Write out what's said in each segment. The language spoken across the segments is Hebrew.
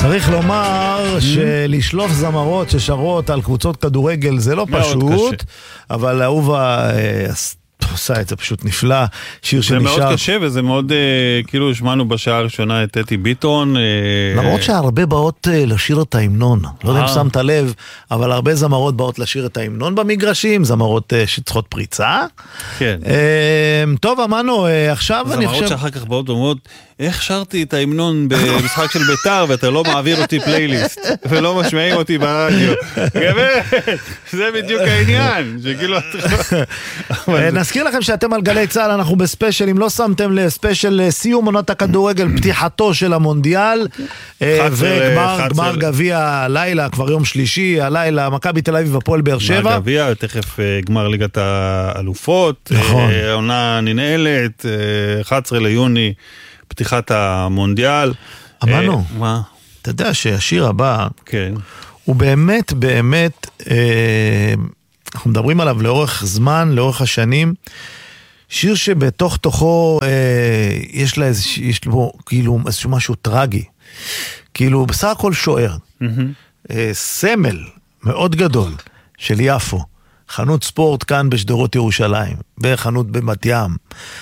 צריך לומר שלשלוף זמרות ששרות על קבוצות כדורגל זה לא פשוט, אבל אהובה עושה את זה פשוט נפלא, שיר שנשאר. זה מאוד קשה וזה מאוד, כאילו שמענו בשעה הראשונה את טטי ביטון. למרות שהרבה באות לשיר את ההמנון, לא יודע אם שמת לב, אבל הרבה זמרות באות לשיר את ההמנון במגרשים, זמרות שצריכות פריצה. כן. טוב, אמרנו, עכשיו אני חושב... זמרות שאחר כך באות ואומרות, איך שרתי את ההמנון במשחק של ביתר, ואתה לא מעביר אותי פלייליסט, ולא משמעים אותי ברדיו. גברת, זה בדיוק העניין, שכאילו... נזכיר לכם שאתם על גלי צהל, אנחנו בספיישל, אם לא שמתם לספיישל סיום עונת הכדורגל, פתיחתו של המונדיאל, וגמר גביע הלילה, כבר יום שלישי, הלילה, מכבי תל אביב והפועל באר שבע. גמר גביע, תכף גמר ליגת האלופות, עונה ננעלת, 11 ליוני, פתיחת המונדיאל. אמרנו, מה? אתה יודע שהשיר הבא, כן. הוא באמת, באמת, אנחנו מדברים עליו לאורך זמן, לאורך השנים, שיר שבתוך תוכו יש לו כאילו איזשהו משהו טרגי, כאילו בסך הכל שוער, סמל מאוד גדול של יפו, חנות ספורט כאן בשדרות ירושלים, בחנות בבת ים,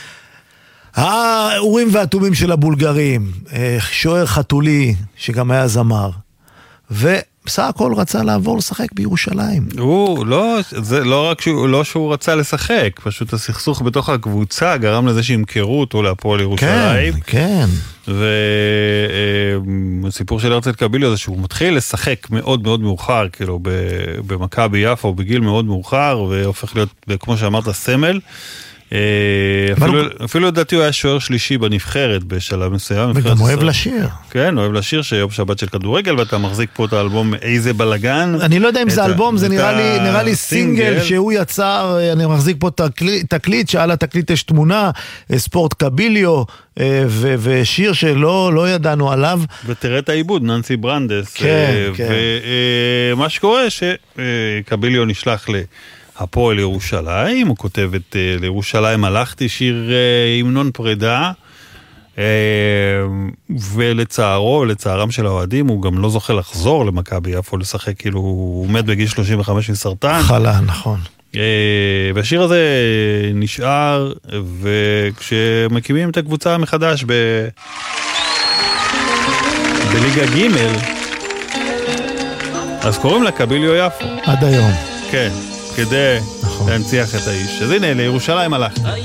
האורים והתומים של הבולגרים, שוער חתולי שגם היה זמר, בסך הכל רצה לעבור לשחק בירושלים. זה לא רק שהוא רצה לשחק, פשוט הסכסוך בתוך הקבוצה גרם לזה שימכרו אותו להפועל ירושלים. כן. והסיפור של הרצל קביליו זה שהוא מתחיל לשחק מאוד מאוד מאוחר, כאילו במכבי יפו, בגיל מאוד מאוחר, והופך להיות, כמו שאמרת, סמל. אפילו לדעתי הוא היה שוער שלישי בנבחרת בשלב מסוים. וגם אוהב לשיר. כן, אוהב לשיר שיום שבת של כדורגל, ואתה מחזיק פה את האלבום איזה בלגן. אני לא יודע אם זה אלבום, זה נראה לי סינגל שהוא יצר, אני מחזיק פה תקליט, שעל התקליט יש תמונה, ספורט קביליו, ושיר שלא ידענו עליו. ותראה את העיבוד, ננסי ברנדס. ומה שקורה שקביליו נשלח הפועל ירושלים, הוא כותב את לירושלים הלכתי, שיר המנון פרידה, ולצערם של האוהדים, הוא גם לא זוכה לחזור למכבי יפו לשחק, כאילו הוא מת בגיל 35 מסרטן. חלה, נכון. והשיר הזה נשאר, וכשמקימים את הקבוצה מחדש בליגה ג' אז קוראים לה קביליו יפו. עד היום. כן. כדי להנציח את האיש. אז הנה, לירושלים הלכתי.